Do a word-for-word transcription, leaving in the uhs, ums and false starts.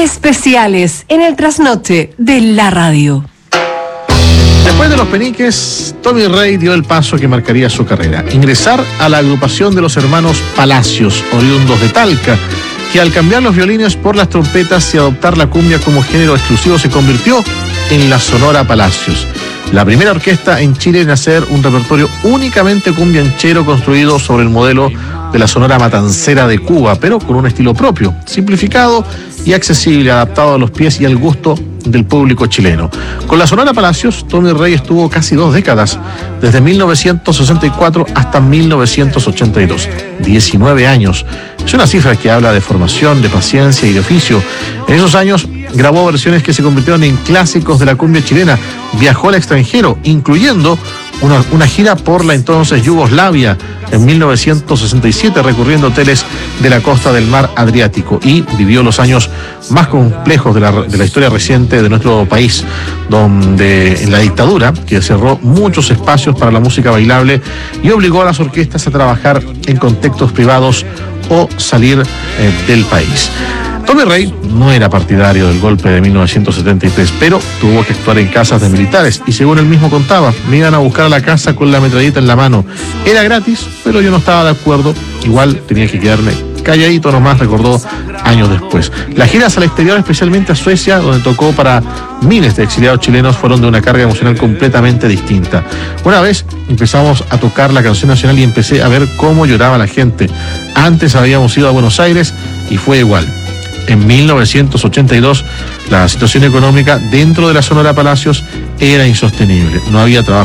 Especiales en el trasnoche de la radio. Después de los Peniques, Tommy Rey dio el paso que marcaría su carrera: ingresar a la agrupación de los hermanos Palacios, oriundos de Talca, que al cambiar los violines por las trompetas y adoptar la cumbia como género exclusivo se convirtió en la Sonora Palacios, la primera orquesta en Chile en hacer un repertorio únicamente cumbianchero construido sobre el modelo de la Sonora Matancera de Cuba, pero con un estilo propio, simplificado y accesible, adaptado a los pies y al gusto del público chileno. Con la Sonora Palacios, Tommy Rey estuvo casi dos décadas, desde mil novecientos sesenta y cuatro hasta mil novecientos ochenta y dos. diecinueve años. Es una cifra que habla de formación, de paciencia y de oficio. En esos años grabó versiones que se convirtieron en clásicos de la cumbia chilena. Viajó al extranjero, incluyendo una, una gira por la entonces Yugoslavia en mil novecientos sesenta y siete, recorriendo hoteles de la costa del mar Adriático, y vivió los años más complejos de la, de la historia reciente de nuestro país, donde en la dictadura, que cerró muchos espacios para la música bailable y obligó a las orquestas a trabajar en contextos privados o salir eh, del país. Tommy Rey no era partidario del golpe de mil novecientos setenta y tres, pero tuvo que actuar en casas de militares y, según él mismo contaba, me iban a buscar a la casa con la metralleta en la mano. Era gratis, pero yo no estaba de acuerdo. Igual tenía que quedarme calladito nomás, recordó años después. Las giras al exterior, especialmente a Suecia, donde tocó para miles de exiliados chilenos, fueron de una carga emocional completamente distinta. Una vez empezamos a tocar la canción nacional y empecé a ver cómo lloraba la gente. Antes habíamos ido a Buenos Aires y fue igual. En mil novecientos ochenta y dos, la situación económica dentro de la Sonora Palacios era insostenible. No había trabajo